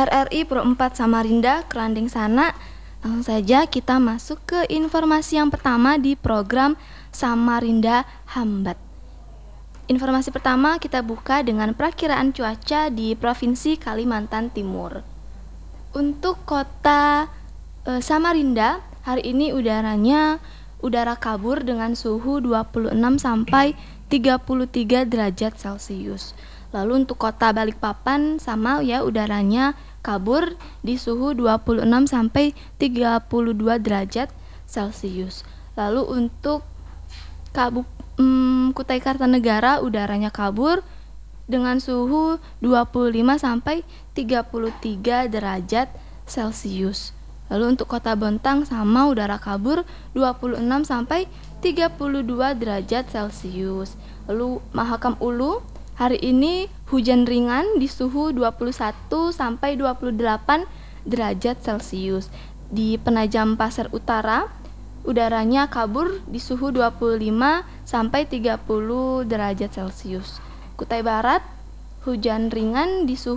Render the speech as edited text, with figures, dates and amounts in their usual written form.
RRI Pro 4 Samarinda, Kerandeng Sana. Langsung saja kita masuk ke informasi yang pertama di program Samarinda Hambat. Informasi pertama kita buka dengan perakiraan cuaca di Provinsi Kalimantan Timur. Untuk kota Samarinda, hari ini udara kabur dengan suhu 26 sampai 33 derajat Celcius. Lalu untuk kota Balikpapan sama ya, udaranya kabur di suhu 26 sampai 32 derajat Celcius. Lalu untuk Kutai Kartanegara udaranya kabur dengan suhu 25 sampai 33 derajat Celcius. Lalu untuk kota Bontang sama udara kabur 26 sampai 32 derajat Celcius. Lalu Mahakam Ulu hari ini hujan ringan di suhu 21 sampai 28 derajat Celcius. Di Penajam Pasir Utara udaranya kabur di suhu 25 sampai 30 derajat Celcius. Kutai Barat hujan ringan di suhu